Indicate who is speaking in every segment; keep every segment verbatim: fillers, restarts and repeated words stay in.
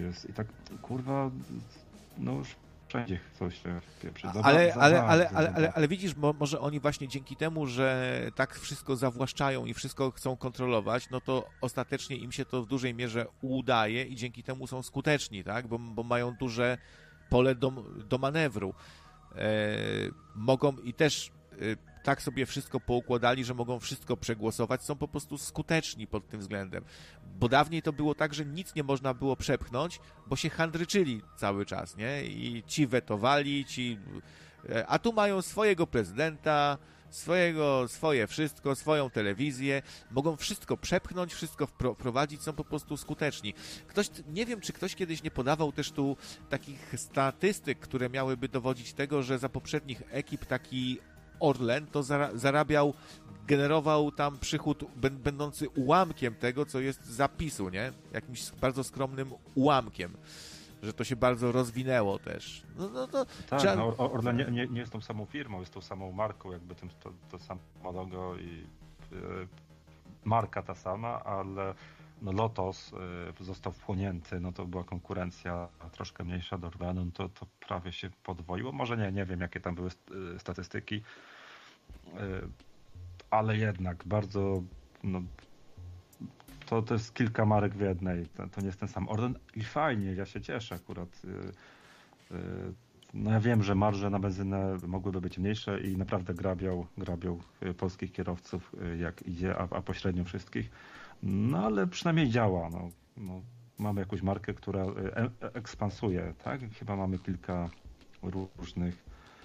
Speaker 1: jest. I tak, kurwa, no już wszędzie coś się pieprzy. Za,
Speaker 2: ale,
Speaker 1: za,
Speaker 2: ale,
Speaker 1: za,
Speaker 2: ale,
Speaker 1: za,
Speaker 2: ale,
Speaker 1: za,
Speaker 2: ale, ale widzisz, mo, może oni właśnie dzięki temu, że tak wszystko zawłaszczają i wszystko chcą kontrolować, no to ostatecznie im się to w dużej mierze udaje i dzięki temu są skuteczni, tak? Bo, bo mają duże pole do, do manewru. E, mogą i też e, tak sobie wszystko poukładali, że mogą wszystko przegłosować, są po prostu skuteczni pod tym względem. Bo dawniej to było tak, że nic nie można było przepchnąć, bo się handryczyli cały czas, nie? I ci wetowali, ci... A tu mają swojego prezydenta, swojego, swoje wszystko, swoją telewizję, mogą wszystko przepchnąć, wszystko wprowadzić, są po prostu skuteczni. Ktoś, nie wiem, czy ktoś kiedyś nie podawał też tu takich statystyk, które miałyby dowodzić tego, że za poprzednich ekip taki Orlen to zarabiał, generował tam przychód będący ułamkiem tego, co jest z zapisu, nie? Jakimś bardzo skromnym ułamkiem, że to się bardzo rozwinęło też. No, no, to
Speaker 1: tak,
Speaker 2: trzeba...
Speaker 1: no, Orlen nie, nie, nie jest tą samą firmą, jest tą samą marką, jakby tym, to, to samo logo i yy, marka ta sama, ale no Lotos yy, został wchłonięty, no to była konkurencja troszkę mniejsza do Orlenu, no to, to prawie się podwoiło. Może nie, nie wiem jakie tam były yy, statystyki, yy, ale jednak bardzo, no, to, to jest kilka marek w jednej, to, to nie jest ten sam Orlen i fajnie, ja się cieszę akurat. Yy, yy, no ja wiem, że marże na benzynę mogłyby być mniejsze i naprawdę grabią, grabią polskich kierowców jak idzie, a, a pośrednio wszystkich. No ale przynajmniej działa. No, no, mamy jakąś markę, która e, ekspansuje, tak? Chyba mamy kilka różnych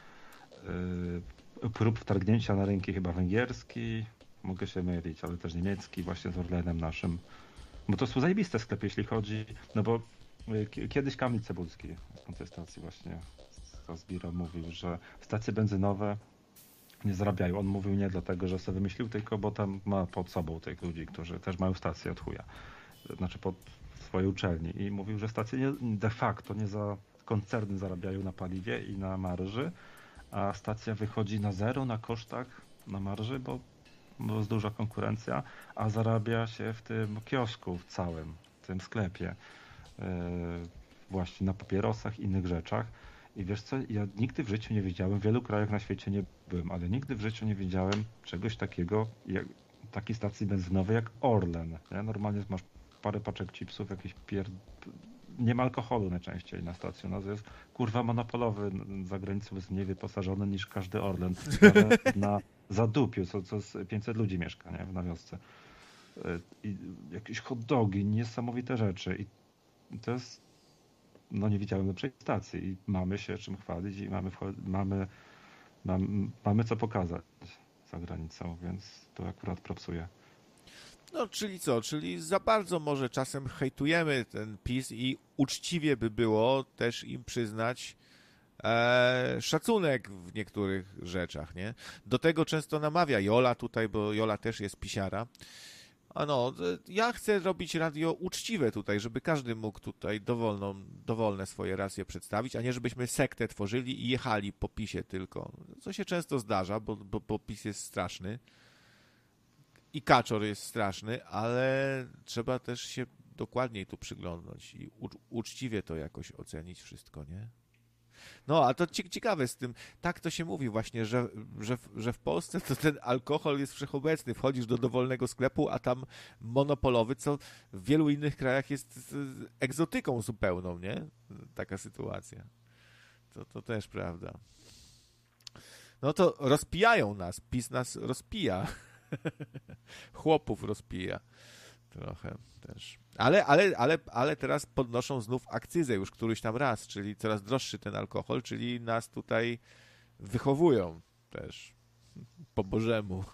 Speaker 1: y, prób wtargnięcia na rynki, chyba węgierski, mogę się mylić, ale też niemiecki, właśnie z Orlenem naszym. Bo to są zajebiste sklepy, jeśli chodzi, no bo y, kiedyś Kamil Cebulski w kontestacji właśnie z Biro mówił, że stacje benzynowe nie zarabiają. On mówił nie dlatego, że sobie wymyślił, tylko bo tam ma pod sobą tych ludzi, którzy też mają stacje od chuja. Znaczy pod swojej uczelni. I mówił, że stacje nie, de facto nie za koncerny zarabiają na paliwie i na marży, a stacja wychodzi na zero na kosztach, na marży, bo, bo jest duża konkurencja, a zarabia się w tym kiosku w całym, w tym sklepie. Yy, właśnie na papierosach i innych rzeczach. I wiesz co, ja nigdy w życiu nie wiedziałem, w wielu krajach na świecie nie byłem, ale nigdy w życiu nie wiedziałem czegoś takiego, jak takiej stacji benzynowej jak Orlen. Nie? Normalnie masz parę paczek chipsów, jakiś pier... nie ma alkoholu najczęściej na stacji. No to jest kurwa monopolowy, za granicą jest mniej wyposażony niż każdy Orlen. Nawet na Zadupiu, co, co z pięćset ludzi mieszka, nie? W nawiosce. I jakieś hot dogi, niesamowite rzeczy. I to jest no nie widziałem lepszej stacji i mamy się czym chwalić i mamy, mamy, mamy, mamy co pokazać za granicą, więc to akurat propsuje.
Speaker 2: No, czyli co? Czyli za bardzo może czasem hejtujemy ten PiS i uczciwie by było też im przyznać e, szacunek w niektórych rzeczach, nie? Do tego często namawia Jola tutaj, bo Jola też jest pisiara. A no, ja chcę robić radio uczciwe tutaj, żeby każdy mógł tutaj dowolną, dowolne swoje racje przedstawić, a nie żebyśmy sektę tworzyli i jechali po PiSie tylko. Co się często zdarza, bo, bo, bo PiS jest straszny i Kaczor jest straszny, ale trzeba też się dokładniej tu przyglądnąć i u, uczciwie to jakoś ocenić wszystko, nie? No, a to ciekawe z tym, tak to się mówi właśnie, że, że, że w Polsce to ten alkohol jest wszechobecny. Wchodzisz do dowolnego sklepu, a tam monopolowy, co w wielu innych krajach jest egzotyką zupełną, nie? Taka sytuacja. To, to też prawda. No to rozpijają nas, PiS nas rozpija. Chłopów rozpija. Trochę też. Ale, ale, ale, ale teraz podnoszą znów akcyzę już któryś tam raz, czyli coraz droższy ten alkohol, czyli nas tutaj wychowują też po Bożemu.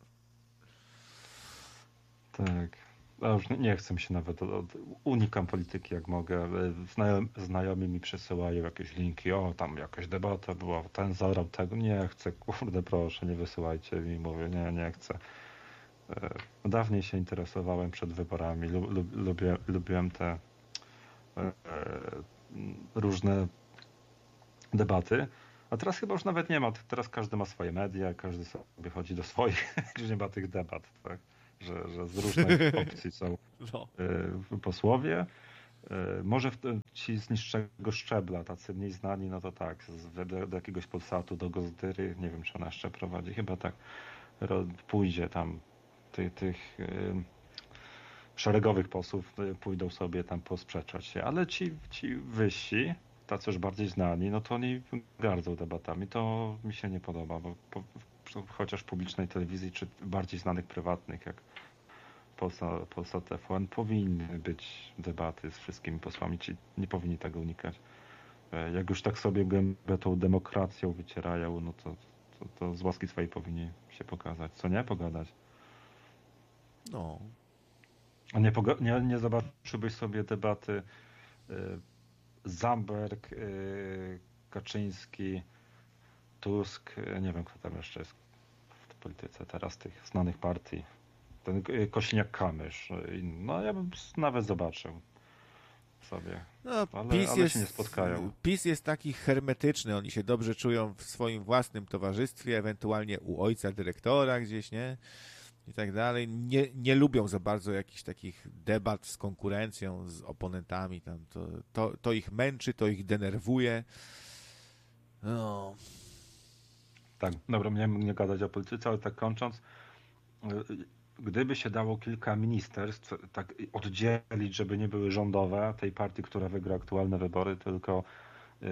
Speaker 1: Tak. A już nie, nie chcę się nawet, od, od, unikam polityki jak mogę. Znajom, znajomi mi przesyłają jakieś linki, o tam jakaś debata była, ten zaorał tego. Nie chcę, kurde proszę, nie wysyłajcie mi, mówię, nie, nie chcę. Dawniej się interesowałem przed wyborami, lub, lubię, lubiłem te e, różne debaty, a teraz chyba już nawet nie ma, teraz każdy ma swoje media, każdy sobie chodzi do swoich, już nie ma tych debat, tak? że, że z różnych opcji są no. e, posłowie Może ci z niższego szczebla, tacy mniej znani, no to tak, do, do jakiegoś Polsatu, do Gozdyry, nie wiem, czy ona jeszcze prowadzi, chyba tak, pójdzie tam, ty, tych y, szeregowych posłów pójdą sobie tam posprzeczać się, ale ci, ci wyżsi, tacy już bardziej znani, no to oni gardzą debatami, to mi się nie podoba, bo po, chociaż w publicznej telewizji, czy bardziej znanych prywatnych, jak Polsa, Polsa T V N, powinny być debaty z wszystkimi posłami, ci nie powinni tego unikać. Jak już tak sobie gębę tą demokracją wycierają, no to, to, to z łaski swojej powinni się pokazać. Co nie? Pogadać.
Speaker 2: No.
Speaker 1: A nie, nie, nie zobaczyłbyś sobie debaty y, Zamberg, y, Kaczyński, Tusk, y, nie wiem kto tam jeszcze jest w polityce teraz, tych znanych partii. Ten Kośniak-Kamysz. No ja bym nawet zobaczył sobie.
Speaker 2: No,
Speaker 1: ale
Speaker 2: PiS,
Speaker 1: ale
Speaker 2: jest,
Speaker 1: się nie spotkają.
Speaker 2: PiS jest taki hermetyczny, oni się dobrze czują w swoim własnym towarzystwie, ewentualnie u ojca dyrektora gdzieś, nie? I tak dalej. Nie, nie lubią za bardzo jakichś takich debat z konkurencją, z oponentami. Tam. To, to, to ich męczy, to ich denerwuje. No.
Speaker 1: Tak, dobra, miałem nie gadać o polityce, ale tak kończąc, gdyby się dało kilka ministerstw tak oddzielić, żeby nie były rządowe, tej partii, która wygra aktualne wybory, tylko yy,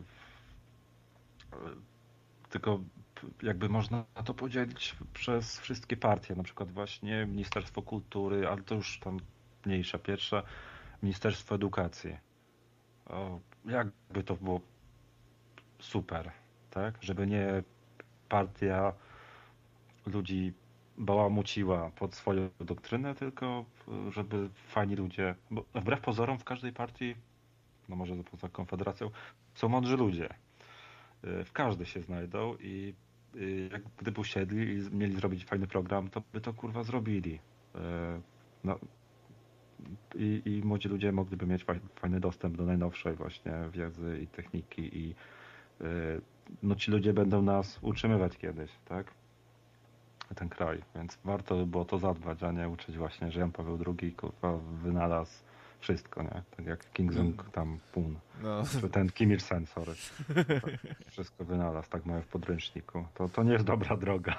Speaker 1: tylko jakby można to podzielić przez wszystkie partie, na przykład właśnie Ministerstwo Kultury, ale to już tam mniejsza. Pierwsza, Ministerstwo Edukacji. O, jakby to było super, tak? Żeby nie partia ludzi bałamuciła pod swoją doktrynę, tylko żeby fajni ludzie, bo wbrew pozorom w każdej partii, no może poza Konfederacją, są mądrzy ludzie. W każdej się znajdą i jak gdyby usiedli i mieli zrobić fajny program, to by to kurwa zrobili. No, i, i młodzi ludzie mogliby mieć fajny dostęp do najnowszej właśnie wiedzy i techniki i no ci ludzie będą nas utrzymywać kiedyś, tak? Ten kraj, więc warto by było to zadbać, a nie uczyć właśnie, że Jan Paweł drugi kurwa wynalazł wszystko, nie? Tak jak Kim Jong tam Pun. No. Czy ten Kim Il-sen, sorry. Wszystko wynalazł, tak mają w podręczniku. To, to nie jest dobra droga.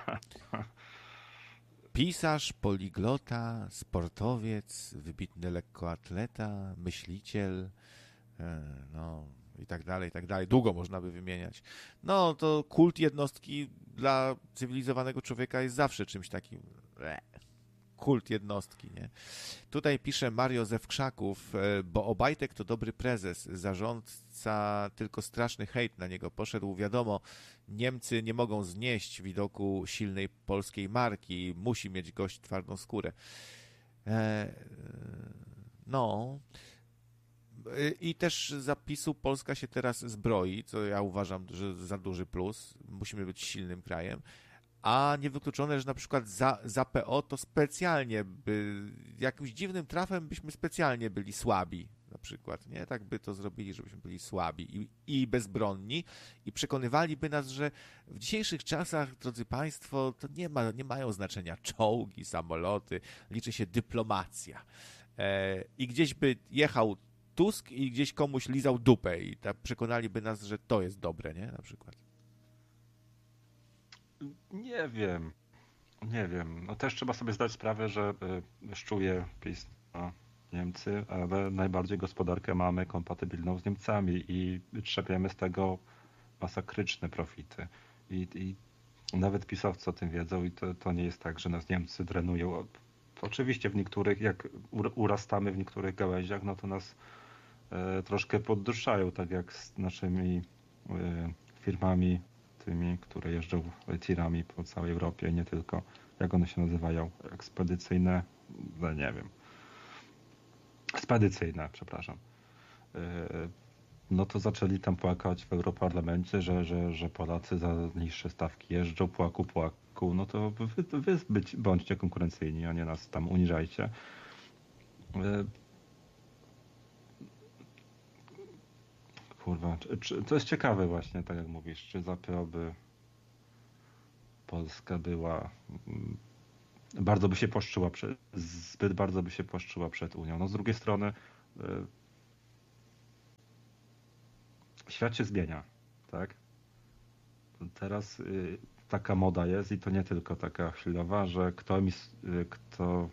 Speaker 2: Pisarz, poliglota, sportowiec, wybitny lekkoatleta, myśliciel, no i tak dalej, i tak dalej. Długo można by wymieniać. No to kult jednostki dla cywilizowanego człowieka jest zawsze czymś takim. Kult jednostki, nie? Tutaj pisze Mario ze Wkrzaków, bo Obajtek to dobry prezes, zarządca tylko straszny hejt na niego poszedł. Wiadomo, Niemcy nie mogą znieść widoku silnej polskiej marki, musi mieć gość twardą skórę. E, no... I też zapisu Polska się teraz zbroi, co ja uważam, że za duży plus. Musimy być silnym krajem. A niewykluczone, że na przykład za, za P O to specjalnie by, jakimś dziwnym trafem byśmy specjalnie byli słabi. Na przykład, nie? Tak by to zrobili, żebyśmy byli słabi i, i bezbronni i przekonywaliby nas, że w dzisiejszych czasach, drodzy Państwo, to nie ma, nie mają znaczenia czołgi, samoloty, liczy się dyplomacja. E, I gdzieś by jechał Tusk i gdzieś komuś lizał dupę i tak przekonaliby nas, że to jest dobre, nie? Na przykład.
Speaker 1: Nie wiem. Nie wiem. No też trzeba sobie zdać sprawę, że y, szczuje PiS na Niemcy, ale najbardziej gospodarkę mamy kompatybilną z Niemcami i trzepiemy z tego masakryczne profity. I, i nawet pisowcy o tym wiedzą i to, to nie jest tak, że nas Niemcy drenują. Oczywiście w niektórych, jak urastamy w niektórych gałęziach, no to nas e, troszkę podduszają, tak jak z naszymi e, firmami, tymi, które jeżdżą tirami po całej Europie, nie tylko. Jak one się nazywają? Ekspedycyjne? No nie wiem. Spedycyjne, przepraszam. E, no to zaczęli tam płakać w Europarlamencie, że, że, że Polacy za niższe stawki jeżdżą, płaku, płaku. No to wy, wy być, bądźcie konkurencyjni, a nie nas tam uniżajcie. Kurwa, czy, czy, to jest ciekawe właśnie, tak jak mówisz, czy za P O by Polska była, bardzo by się płaszczyła, przed, zbyt bardzo by się płaszczyła przed Unią. No z drugiej strony świat się zmienia, tak? Teraz y, taka moda jest i to nie tylko taka chwilowa, że kto, emis, y, kto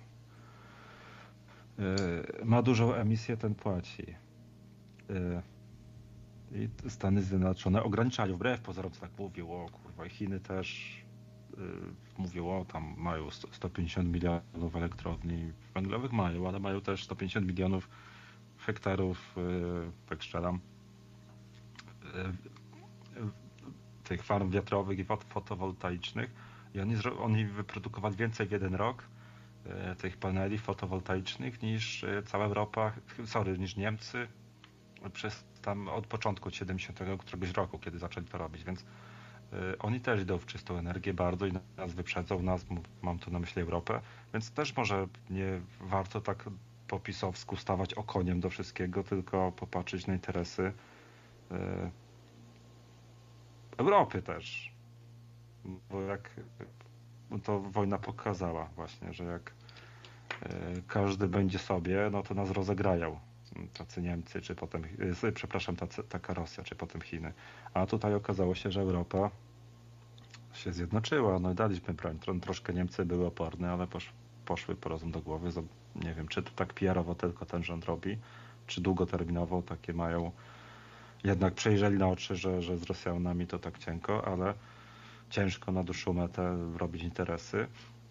Speaker 1: y, ma dużą emisję, ten płaci. Y, I Stany Zjednoczone ograniczają, wbrew pozorom tak mówią, o kurwa, i Chiny też y, mówią, o tam mają sto pięćdziesiąt milionów elektrowni węglowych, mają, ale mają też sto pięćdziesiąt milionów hektarów, y, tak strzelam, y, y, tych farm wiatrowych i fotowoltaicznych i oni, oni wyprodukowali więcej w jeden rok y, tych paneli fotowoltaicznych niż y, cała Europa, sorry, niż Niemcy przez tam od początku siedemdziesiątego któregoś roku, kiedy zaczęli to robić, więc y, oni też idą w czystą energię bardzo i nas wyprzedzą, nas, mam tu na myśli Europę, więc też może nie warto tak po pisowsku stawać okoniem do wszystkiego, tylko popatrzeć na interesy y, Europy też, bo jak to wojna pokazała właśnie, że jak y, każdy będzie sobie, no to nas rozegrają. Tacy Niemcy, czy potem, przepraszam, tacy, taka Rosja, czy potem Chiny. A tutaj okazało się, że Europa się zjednoczyła, no i daliśmy broń. Troszkę Niemcy były oporne, ale posz, poszły po rozum do głowy. Nie wiem, czy to tak P R-owo tylko ten rząd robi, czy długoterminowo takie mają. Jednak przejrzeli na oczy, że, że z Rosjanami to tak cienko, ale ciężko na dłuższą metę robić interesy.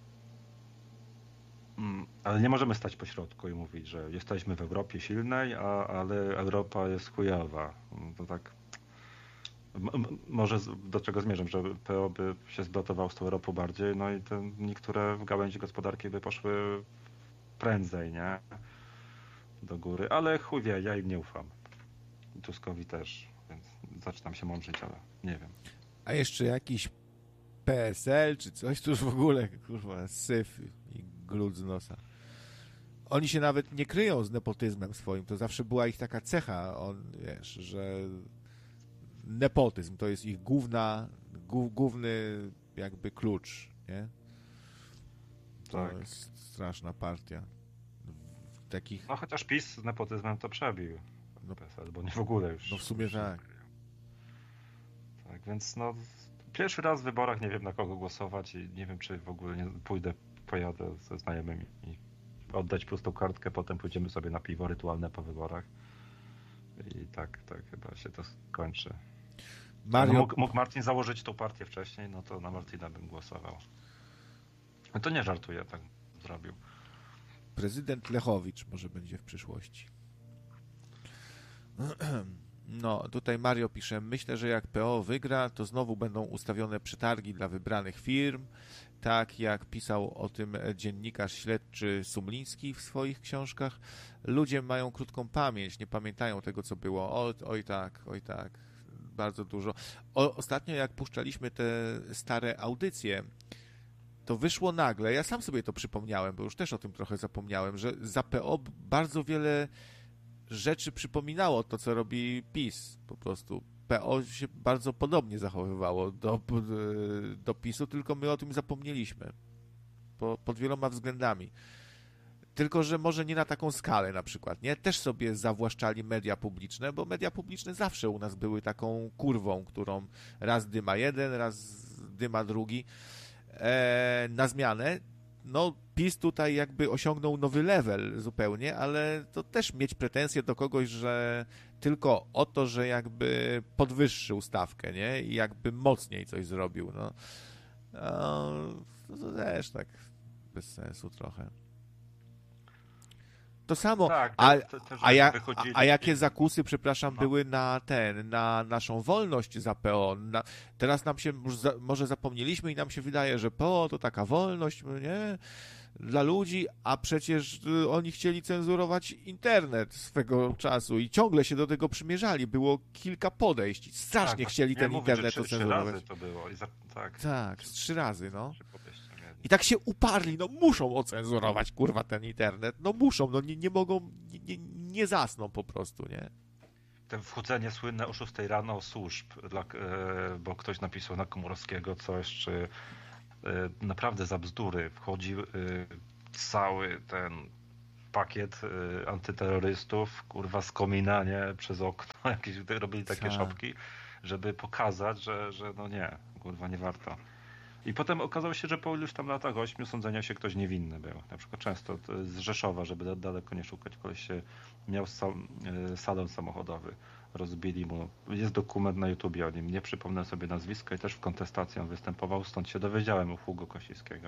Speaker 1: Ale nie możemy stać po środku i mówić, że jesteśmy w Europie silnej, a, ale Europa jest chujowa. To tak. M- m- może do czego zmierzam, że P O by się zblotował z tą Europą bardziej, no i te niektóre gałęzie gospodarki by poszły prędzej, nie? Do góry, ale chuj wie, ja im nie ufam. Tuskowi też, więc zaczynam się mądrzyć, ale nie wiem.
Speaker 2: A jeszcze jakiś P S L czy coś, to już w ogóle, kurwa, syf i glut z nosa. Oni się nawet nie kryją z nepotyzmem swoim, to zawsze była ich taka cecha, on, wiesz, że nepotyzm to jest ich główna, głów, główny jakby klucz, nie? To
Speaker 1: Tak.
Speaker 2: jest straszna partia. Takich...
Speaker 1: No chociaż PiS z nepotyzmem to przebił
Speaker 2: no,
Speaker 1: P S L, bo nie w ogóle już.
Speaker 2: No w sumie
Speaker 1: już
Speaker 2: tak.
Speaker 1: Tak, więc no pierwszy raz w wyborach nie wiem na kogo głosować i nie wiem czy w ogóle nie pójdę, pojadę ze znajomymi i oddać pustą kartkę, potem pójdziemy sobie na piwo rytualne po wyborach i tak, tak chyba się to skończy.
Speaker 2: Mario...
Speaker 1: No, mógł, mógł Martin założyć tą partię wcześniej, no to na Martina bym głosował. No to nie żartuję, tak zrobił.
Speaker 2: Prezydent Lechowicz może będzie w przyszłości. No, tutaj Mario pisze, myślę, że jak P O wygra, to znowu będą ustawione przetargi dla wybranych firm, tak jak pisał o tym dziennikarz śledczy Sumliński w swoich książkach. Ludzie mają krótką pamięć, nie pamiętają tego, co było. O, oj tak, oj tak, bardzo dużo. O, ostatnio jak puszczaliśmy te stare audycje, to wyszło nagle, ja sam sobie to przypomniałem, bo już też o tym trochę zapomniałem, że za P O bardzo wiele rzeczy przypominało to, co robi PiS. Po prostu P O się bardzo podobnie zachowywało do, do PiSu, tylko my o tym zapomnieliśmy. Po, pod wieloma względami. Tylko, że może nie na taką skalę na przykład, nie? Też sobie zawłaszczali media publiczne, bo media publiczne zawsze u nas były taką kurwą, którą raz dyma jeden, raz dyma drugi. E, na zmianę. No, PiS tutaj jakby osiągnął nowy level zupełnie, ale to też mieć pretensje do kogoś, że tylko o to, że jakby podwyższył stawkę, nie? I jakby mocniej coś zrobił, no. No to też tak bez sensu trochę. To samo,
Speaker 1: tak,
Speaker 2: a,
Speaker 1: te, te,
Speaker 2: a, ja, a, a jakie zakusy, przepraszam, no. były na ten, na naszą wolność za P O. Na, teraz nam się, już za, może zapomnieliśmy i nam się wydaje, że P O to taka wolność, nie? Dla ludzi, a przecież oni chcieli cenzurować internet swego czasu i ciągle się do tego przymierzali. Było kilka podejść. Strasznie tak, chcieli ten mówić, internet
Speaker 1: trzy,
Speaker 2: cenzurować.
Speaker 1: Trzy razy to było. I za, tak,
Speaker 2: tak, z trzy razy, no.
Speaker 1: Trzy
Speaker 2: I tak się uparli, no muszą ocenzurować, kurwa, ten internet. No muszą, no nie, nie mogą, nie, nie zasną po prostu, nie?
Speaker 1: Te wchodzenie słynne o szóstej rano służb, dla, e, bo ktoś napisał na Komorowskiego coś, czy e, naprawdę za bzdury. Wchodzi e, cały ten pakiet y, antyterrorystów, kurwa z komina, nie, przez okno, jakieś robili takie
Speaker 2: Tak.
Speaker 1: szopki, żeby pokazać, że, że no nie, kurwa nie warto. I potem okazało się, że po iluś tam latach ośmiu sądzenia się ktoś niewinny był. Na przykład często z Rzeszowa, żeby daleko nie szukać, koleś się miał sal, salon samochodowy. Rozbili mu. Jest dokument na YouTubie o nim. Nie przypomnę sobie nazwiska i też w kontestacji on występował, stąd się dowiedziałem u Hugo Kosiewskiego.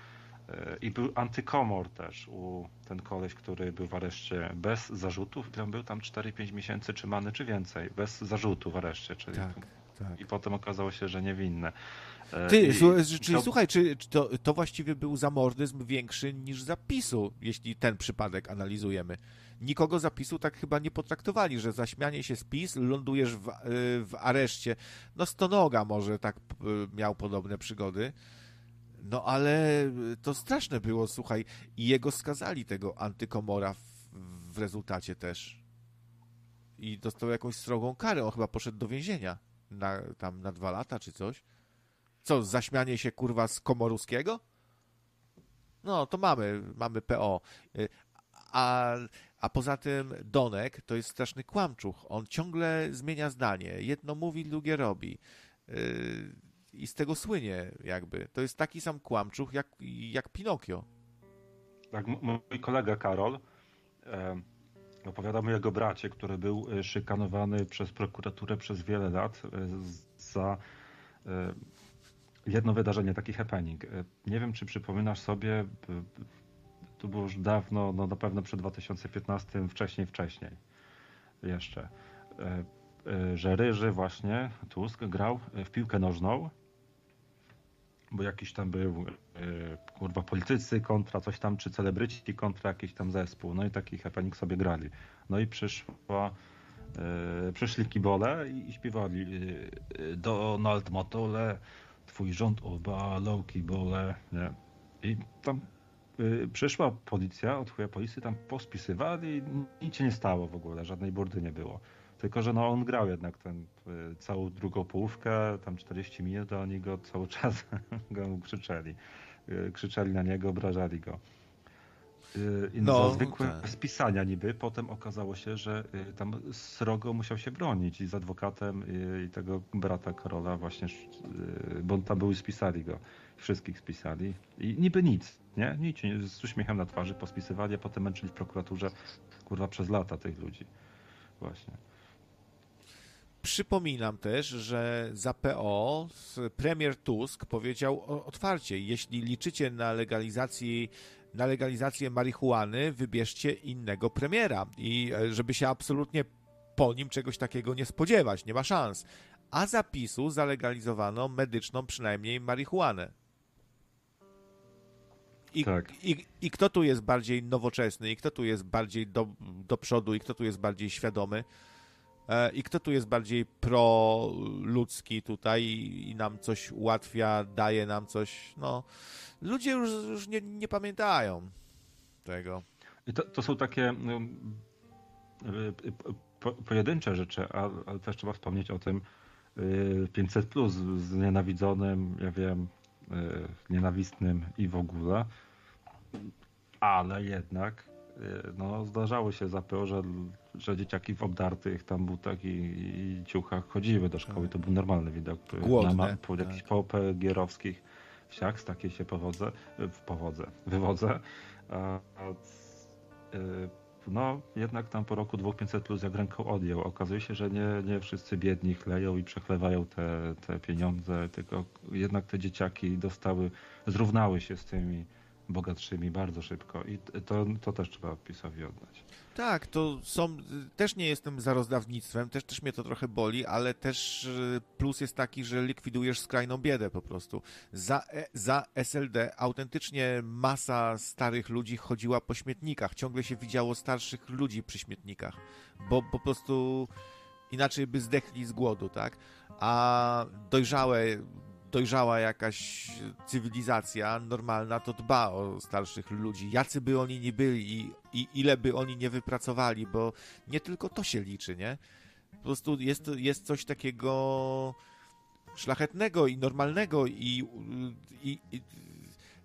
Speaker 1: I był antykomor też u ten koleś, który był w areszcie bez zarzutów. Tam był tam cztery pięć miesięcy trzymany czy więcej. Bez zarzutu w areszcie. Czyli
Speaker 2: Tak, tak.
Speaker 1: I potem okazało się, że niewinny.
Speaker 2: Ty,
Speaker 1: I,
Speaker 2: słuchaj, czyli
Speaker 1: to...
Speaker 2: słuchaj, czy, czy to, to właściwie był zamordyzm większy niż zapisu, jeśli ten przypadek analizujemy. Nikogo zapisu tak chyba nie potraktowali, że za śmianie się z PiS lądujesz w, w areszcie. No Stonoga może tak miał podobne przygody. No ale to straszne było, słuchaj. I jego skazali, tego antykomora w, w rezultacie też. I dostał jakąś srogą karę. On chyba poszedł do więzienia na, tam na dwa lata czy coś. Co, zaśmianie się, kurwa, z Komoruskiego? No, to mamy, mamy P O. A, a poza tym Donek to jest straszny kłamczuch. On ciągle zmienia zdanie. Jedno mówi, drugie robi. I z tego słynie jakby. To jest taki sam kłamczuch jak, jak Pinokio.
Speaker 1: Tak, mój kolega Karol e, opowiadał mi o jego bracie, który był szykanowany przez prokuraturę przez wiele lat e, za e, jedno wydarzenie, taki happening. Nie wiem, czy przypominasz sobie, to było już dawno, no na pewno przed dwa tysiące piętnastym, wcześniej, wcześniej jeszcze, że Ryży właśnie, Tusk, grał w piłkę nożną, bo jakiś tam był, kurwa, politycy kontra coś tam, czy celebryci kontra jakiś tam zespół, no i taki happening sobie grali. No i przyszła przyszli kibole i, i śpiewali Donald Motole, twój rząd obalał kibole, nie? I tam y, przyszła policja, od chuja policji tam pospisywali i nic się nie stało w ogóle, żadnej burdy nie było. Tylko, że no on grał jednak ten y, całą drugą połówkę, tam czterdzieści minut, a oni go cały czas go krzyczeli. Y, krzyczeli na niego, obrażali go. I no, za zwykłe tak. spisania niby, potem okazało się, że tam srogo musiał się bronić i z adwokatem i tego brata Karola właśnie, bo tam były, spisali go, wszystkich spisali i niby nic, nie? Nic, z uśmiechem na twarzy pospisywali, a potem męczyli w prokuraturze, kurwa, przez lata tych ludzi. Właśnie.
Speaker 2: Przypominam też, że za P O premier Tusk powiedział otwarcie, jeśli liczycie na legalizację na legalizację marihuany, wybierzcie innego premiera i żeby się absolutnie po nim czegoś takiego nie spodziewać, nie ma szans. A za PiSu zalegalizowano medyczną przynajmniej marihuanę. I, tak. i, I kto tu jest bardziej nowoczesny, i kto tu jest bardziej do, do przodu, i kto tu jest bardziej świadomy, e, i kto tu jest bardziej proludzki tutaj i, i nam coś ułatwia, daje nam coś, no... Ludzie już, już nie, nie pamiętają tego.
Speaker 1: I to, to są takie no, po, pojedyncze rzeczy, ale, ale też trzeba wspomnieć o tym pięćset plus z nienawidzonym, ja wiem, nienawistnym i w ogóle, ale jednak no, zdarzało się za P O, że, że dzieciaki w obdartych tam butach i, i ciuchach chodziły do szkoły. To był normalny widok.
Speaker 2: Głodne.
Speaker 1: Na, po jakichś tak. popegierowskich wsiach, z takiej się powodzę, powodzę, wywodzę. A, a, no jednak tam po roku dwóch pięćset plus jak ręką odjął. Okazuje się, że nie, nie wszyscy biedni chleją i przechlewają te, te pieniądze, tylko jednak te dzieciaki dostały, zrównały się z tymi bogatszymi bardzo szybko i to, to też trzeba PiS-owi oddać.
Speaker 2: Tak, to są, też nie jestem za rozdawnictwem, też, też mnie to trochę boli, ale też plus jest taki, że likwidujesz skrajną biedę po prostu. Za, za S L D autentycznie masa starych ludzi chodziła po śmietnikach, ciągle się widziało starszych ludzi przy śmietnikach, bo po prostu inaczej by zdechli z głodu, tak? A dojrzałe dojrzała jakaś cywilizacja normalna, to dba o starszych ludzi. Jacy by oni nie byli i, i ile by oni nie wypracowali, bo nie tylko to się liczy, nie? Po prostu jest, jest coś takiego szlachetnego i normalnego i, i, i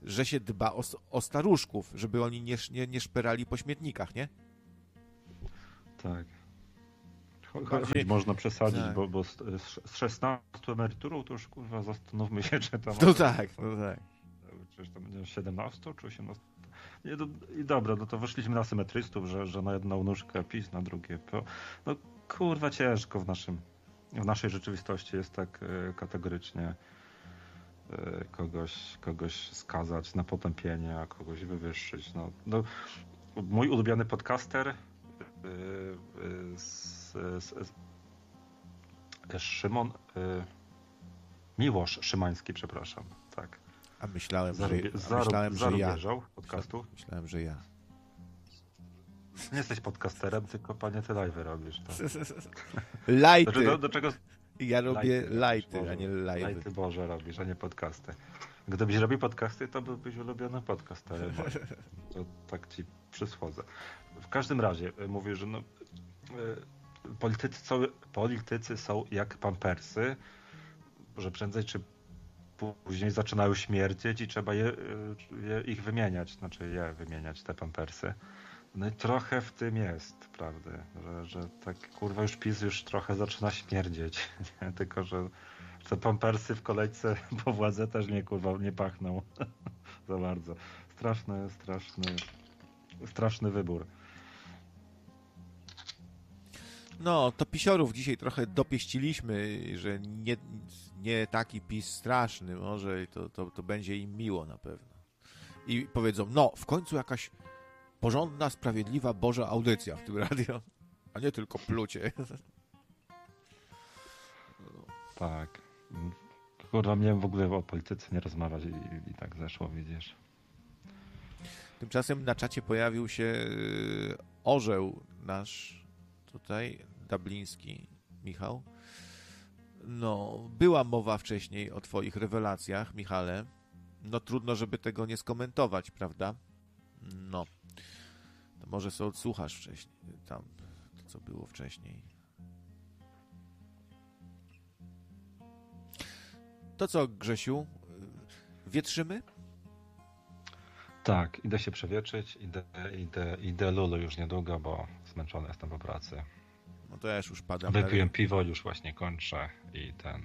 Speaker 2: że się dba o, o staruszków, żeby oni nie, nie, nie szperali po śmietnikach, nie?
Speaker 1: Tak. Cho-
Speaker 2: Bardziej-
Speaker 1: Choć można przesadzić,
Speaker 2: tak.
Speaker 1: bo, bo z, z szesnastą emeryturą to już kurwa zastanówmy się, czy tam...
Speaker 2: No tak, no tak.
Speaker 1: Czyż tam będzie siedemnastą czy osiemnastą? Nie, do, I dobra, no to wyszliśmy na symetrystów, że, że na jedną nóżkę PiS, na drugie P O. No kurwa ciężko w naszym, w naszej rzeczywistości jest tak e, kategorycznie e, kogoś, kogoś skazać na potępienie, a kogoś wywyższyć. No, no, mój ulubiony podcaster e, e, z, z, z, Szymon e, Miłosz Szymański, przepraszam, tak.
Speaker 2: A myślałem, że,
Speaker 1: Zarobie,
Speaker 2: a
Speaker 1: zarób,
Speaker 2: myślałem, że ja.
Speaker 1: zarobieżał podcastu.
Speaker 2: Myślałem, że ja.
Speaker 1: Nie jesteś podcasterem, tylko panie ty live'y robisz. To.
Speaker 2: Lajty.
Speaker 1: Znaczy, do, do czego...
Speaker 2: Ja robię
Speaker 1: robisz,
Speaker 2: lajty,
Speaker 1: Boże.
Speaker 2: a nie live'y.
Speaker 1: Lajty Boże robisz, a nie podcasty. Gdybyś robił podcasty, to byłbyś ulubiony podcasterem. To tak ci przysłodzę. W każdym razie mówię, że no, y, politycy, są, politycy są jak pampersy, że prędzej czy później zaczynają śmierdzieć i trzeba je, je, ich wymieniać, znaczy je wymieniać, te pampersy. No i trochę w tym jest, prawda, że, że tak kurwa już PiS już trochę zaczyna śmierdzieć, nie? Tylko że te pampersy w kolejce po władzę też nie kurwa nie pachną za bardzo. Straszny, straszny, straszny wybór.
Speaker 2: No, to pisiorów dzisiaj trochę dopieściliśmy, że nie, nie taki PiS straszny może i to, to, to będzie im miło na pewno. I powiedzą, no, w końcu jakaś porządna, sprawiedliwa, Boża audycja w tym radio, a nie tylko plucie.
Speaker 1: Tak. Kurwa, miałem w ogóle o polityce nie rozmawiać i, i tak zeszło, widzisz.
Speaker 2: Tymczasem na czacie pojawił się yy, orzeł nasz tutaj, dubliński Michał. No, była mowa wcześniej o twoich rewelacjach, Michale. No trudno, żeby tego nie skomentować, prawda? No. To może sobie odsłuchasz wcześniej, tam, to co było wcześniej. To co, Grzesiu? Wietrzymy?
Speaker 1: Tak, idę się przewietrzyć, idę, idę, idę lulu już niedługo, bo zmęczony jestem po pracy.
Speaker 2: No to ja już padam.
Speaker 1: Wypiłem piwo, już właśnie kończę i ten...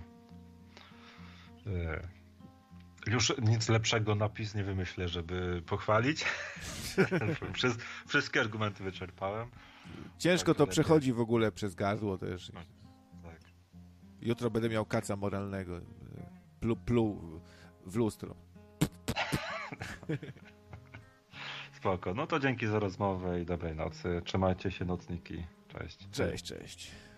Speaker 1: Yy, już nic lepszego na PiS nie wymyślę, żeby pochwalić. Wszystkie argumenty wyczerpałem.
Speaker 2: Ciężko
Speaker 1: tak,
Speaker 2: to
Speaker 1: lepiej.
Speaker 2: przechodzi w ogóle przez gardło też.
Speaker 1: Tak.
Speaker 2: Jutro będę miał kaca moralnego. Plu, plu w lustro.
Speaker 1: Spoko. No to dzięki za rozmowę i dobrej nocy. Trzymajcie się, nocniki. Cześć.
Speaker 2: Cześć, cześć.